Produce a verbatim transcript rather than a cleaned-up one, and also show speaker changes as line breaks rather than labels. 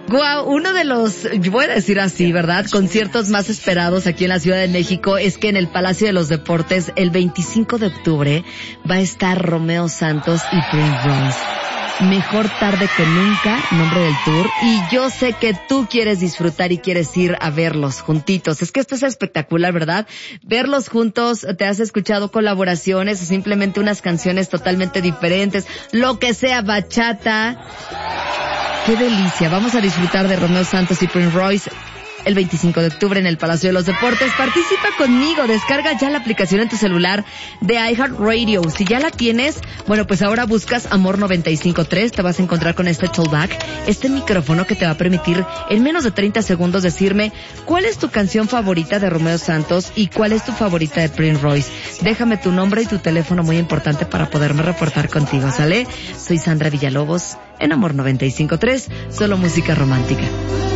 Guau, uno de los, voy a decir así, ¿verdad? Conciertos más esperados aquí en la Ciudad de México es que en el Palacio de los Deportes el veinticinco de octubre va a estar Romeo Santos y Prince Royce. Mejor tarde que nunca, nombre del tour. Y yo sé que tú quieres disfrutar y quieres ir a verlos juntitos. Es que esto es espectacular, ¿verdad? Verlos juntos, te has escuchado colaboraciones o simplemente unas canciones totalmente diferentes. Lo que sea, bachata. ¡Qué delicia! Vamos a disfrutar de Romeo Santos y Prince Royce el veinticinco de octubre en el Palacio de los Deportes. Participa conmigo, descarga ya la aplicación en tu celular de iHeartRadio. Si ya la tienes, bueno, pues ahora buscas Amor noventa y cinco punto tres, te vas a encontrar con este tollback, este micrófono que te va a permitir en menos de treinta segundos decirme cuál es tu canción favorita de Romeo Santos y cuál es tu favorita de Prince Royce. Déjame tu nombre y tu teléfono, muy importante para poderme reportar contigo, ¿sale? Soy Sandra Villalobos en Amor noventa y cinco punto tres, solo música romántica.